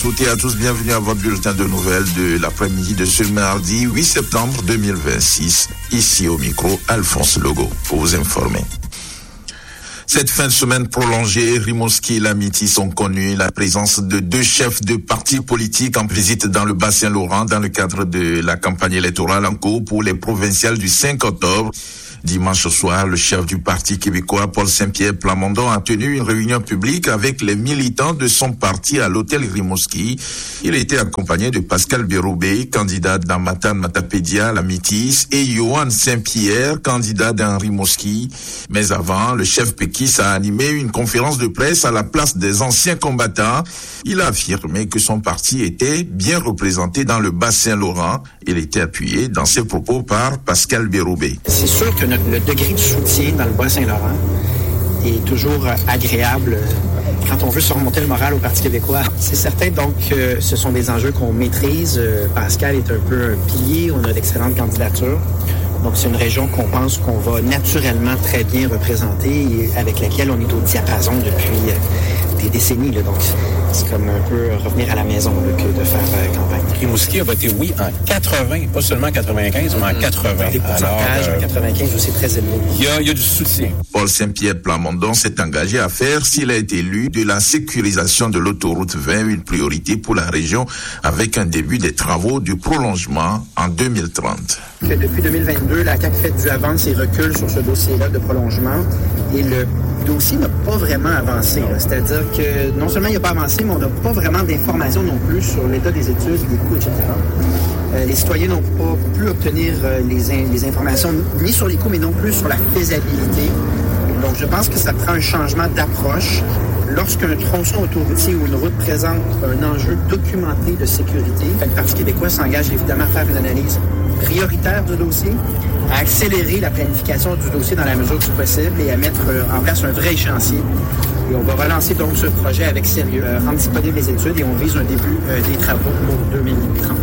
toutes et à tous, bienvenue à votre bulletin de nouvelles de l'après-midi de ce mardi 8 septembre 2026. Ici au micro, Alphonse Logo, pour vous informer. Cette fin de semaine prolongée, Rimouski et l'Amitié sont connus. La présence de deux chefs de partis politiques en visite dans le bassin Laurent dans le cadre de la campagne électorale en cours pour les provinciales du 5 octobre. Dimanche soir, le chef du Parti québécois, Paul Saint-Pierre Plamondon, a tenu une réunion publique avec les militants de son parti à l'hôtel Rimouski. Il a été accompagné de Pascal Béroubé, candidat dans Matane-Matapédia, la Métis, et Johan Saint-Pierre, candidat dans Rimouski. Mais avant, le chef Pékis a animé une conférence de presse à la place des anciens combattants. Il a affirmé que son parti était bien représenté dans le bassin Laurent. Il était appuyé dans ses propos par Pascal Béroubé. C'est sûr que le degré de soutien dans le Bas-Saint-Laurent est toujours agréable quand on veut surmonter le moral au Parti québécois. C'est certain donc que ce sont des enjeux qu'on maîtrise. Pascal est un peu un pilier, on a d'excellentes candidatures. Donc c'est une région qu'on pense qu'on va naturellement très bien représenter et avec laquelle on est au diapason depuis des décennies. Là. Donc c'est comme un peu revenir à la maison là, que de faire campagne. Rimouski a voté oui en 80, pas seulement en 95, mais en 80. Des pourcentages en 95 aussi très élevés. Il y a du soutien. Paul Saint-Pierre Plamondon s'est engagé à faire, s'il a été élu, de la sécurisation de l'autoroute 20 une priorité pour la région avec un début des travaux du prolongement en 2030. Que depuis 2022, la CAQ fait du avance et recule sur ce dossier-là de prolongement et le dossier n'a pas vraiment avancé. Là. C'est-à-dire que non seulement il n'a pas avancé, mais on n'a pas vraiment d'informations non plus sur l'état des études, des coûts, etc. Les citoyens n'ont pas pu obtenir les informations ni sur les coûts, mais non plus sur la faisabilité. Donc je pense que ça prend un changement d'approche. Lorsqu'un tronçon autoroutier ou une route présente un enjeu documenté de sécurité, le Parti québécois s'engage évidemment à faire une analyse prioritaire du dossier, à accélérer la planification du dossier dans la mesure du possible et à mettre en place un vrai échéancier. Et on va relancer donc ce projet avec sérieux, rendre disponibles les études et on vise un début des travaux pour 2030.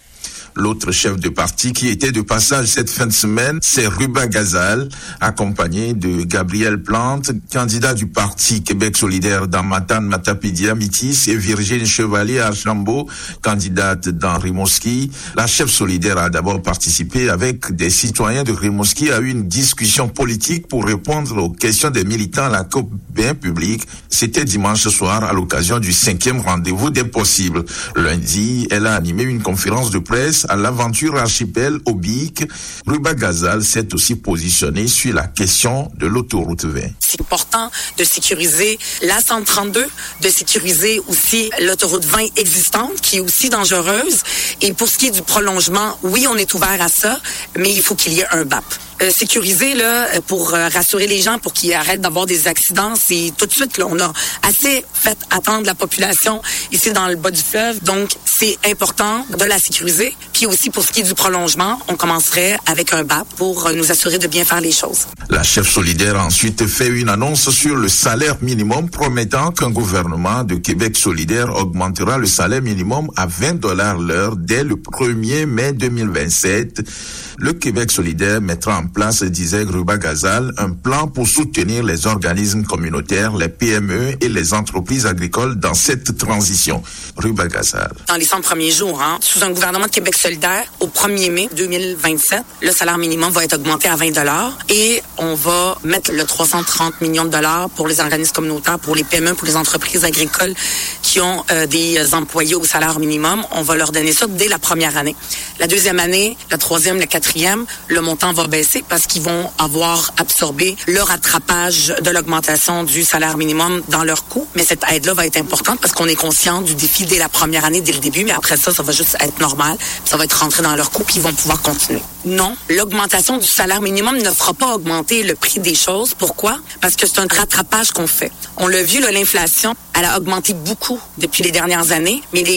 L'autre chef de parti qui était de passage cette fin de semaine, c'est Ruba Gazal, accompagné de Gabriel Plante, candidat du Parti Québec solidaire dans Matane-Matapédia, Métis, et Virginie Chevalier Archambault, candidate dans Rimouski. La chef solidaire a d'abord participé avec des citoyens de Rimouski à une discussion politique pour répondre aux questions des militants à la COP bien publique. C'était dimanche soir à l'occasion du 5e rendez-vous des possibles. Lundi, elle a animé une conférence de presse à l'aventure archipel au BIC. Ruba Gazal s'est aussi positionné sur la question de l'autoroute 20. C'est important de sécuriser la 132, de sécuriser aussi l'autoroute 20 existante, qui est aussi dangereuse. Et pour ce qui est du prolongement, oui, on est ouvert à ça, mais il faut qu'il y ait un BAP. Sécuriser là pour rassurer les gens pour qu'ils arrêtent d'avoir des accidents, c'est tout de suite là on a assez fait attendre la population ici dans le bas du fleuve, donc c'est important de la sécuriser. Puis aussi pour ce qui est du prolongement, on commencerait avec un BAP pour nous assurer de bien faire les choses. La chef solidaire a ensuite fait une annonce sur le salaire minimum, promettant qu'un gouvernement de Québec solidaire augmentera le salaire minimum à $20 l'heure dès le 1er mai 2027. Le Québec solidaire mettra en place, disait Ruba Gazal, un plan pour soutenir les organismes communautaires, les PME et les entreprises agricoles dans cette transition. Ruba Gazal. Dans les 100 premiers jours, sous un gouvernement de Québec solidaire, au 1er mai 2027, le salaire minimum va être augmenté à $20 et on va mettre le 330 millions de dollars pour les organismes communautaires, pour les PME, pour les entreprises agricoles qui ont des employés au salaire minimum. On va leur donner ça dès la première année. La deuxième année, la troisième, la quatrième, le montant va baisser parce qu'ils vont avoir absorbé le rattrapage de l'augmentation du salaire minimum dans leur coût. Mais cette aide-là va être importante parce qu'on est conscient du défi dès la première année, dès le début. Mais après ça, ça va juste être normal. Ça va être rentré dans leur coût puis ils vont pouvoir continuer. Non, l'augmentation du salaire minimum ne fera pas augmenter le prix des choses. Pourquoi? Parce que c'est un rattrapage qu'on fait. On l'a vu, là, l'inflation, elle a augmenté beaucoup depuis les dernières années, mais les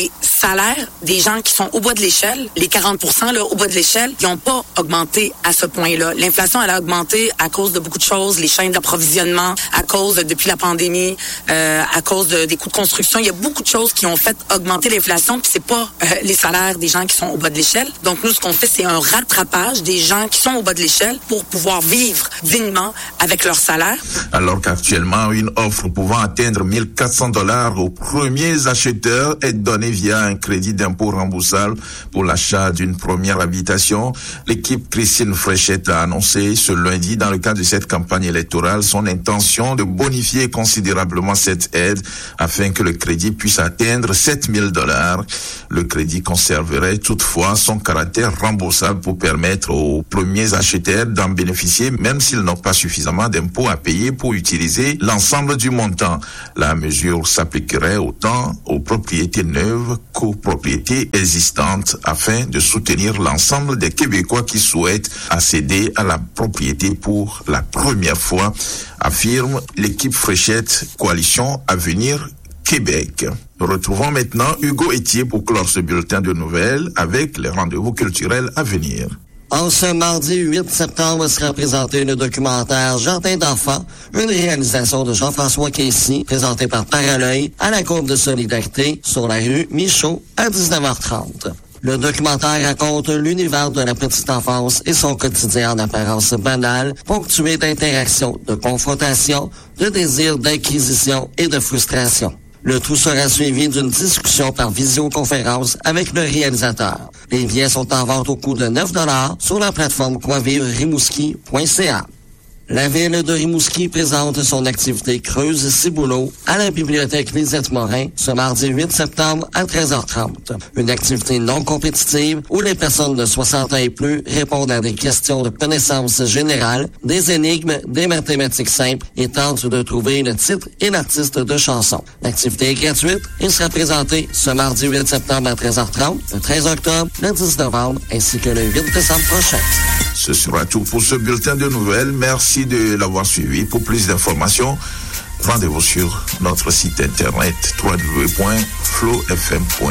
salaires des gens qui sont au bas de l'échelle, les 40% là, au bas de l'échelle, ils n'ont pas augmenté à ce point-là. L'inflation, elle a augmenté à cause de beaucoup de choses, les chaînes d'approvisionnement, à cause depuis la pandémie, à cause des coûts de construction. Il y a beaucoup de choses qui ont fait augmenter l'inflation, puis c'est pas les salaires des gens qui sont au bas de l'échelle. Donc nous, ce qu'on fait, c'est un rattrapage des gens qui sont au bas de l'échelle pour pouvoir vivre dignement avec leur salaire. Alors qu'actuellement, une offre pouvant atteindre $1,400 aux premiers acheteurs est donnée via un crédit d'impôt remboursable pour l'achat d'une première habitation. L'équipe Christine Fréchette a annoncé ce lundi, dans le cadre de cette campagne électorale, son intention de bonifier considérablement cette aide afin que le crédit puisse atteindre $7,000. Le crédit conserverait toutefois son caractère remboursable pour permettre aux premiers acheteurs d'en bénéficier, même s'ils n'ont pas suffisamment d'impôts à payer pour utiliser l'ensemble du montant. La mesure s'appliquerait autant aux propriétés neuves qu'aux propriétés existantes afin de soutenir l'ensemble des Québécois qui souhaitent accéder à la propriété pour la première fois, affirme l'équipe Fréchette Coalition Avenir Québec. Nous retrouvons maintenant Hugo Etier pour clore ce bulletin de nouvelles avec les rendez-vous culturels à venir. En ce mardi 8 septembre sera présenté le documentaire Jardin d'enfants, une réalisation de Jean-François Casey, présenté par Parallœil à la Cour de solidarité sur la rue Michaud à 19h30. Le documentaire raconte l'univers de la petite enfance et son quotidien en apparence banal, ponctué d'interactions, de confrontations, de désirs d'acquisition et de frustration. Le tout sera suivi d'une discussion par visioconférence avec le réalisateur. Les billets sont en vente au coût de 9$ sur la plateforme quoivivre-rimouski.ca. La ville de Rimouski présente son activité Creuse-Ciboulot à la bibliothèque Lisette-Morin ce mardi 8 septembre à 13h30. Une activité non compétitive où les personnes de 60 ans et plus répondent à des questions de connaissances générales, des énigmes, des mathématiques simples et tentent de trouver le titre et l'artiste de chanson. L'activité est gratuite et sera présentée ce mardi 8 septembre à 13h30, le 13 octobre, le 10 novembre ainsi que le 8 décembre prochain. Ce sera tout pour ce bulletin de nouvelles. Merci de l'avoir suivi. Pour plus d'informations, rendez-vous sur notre site internet www.flowfm.ca.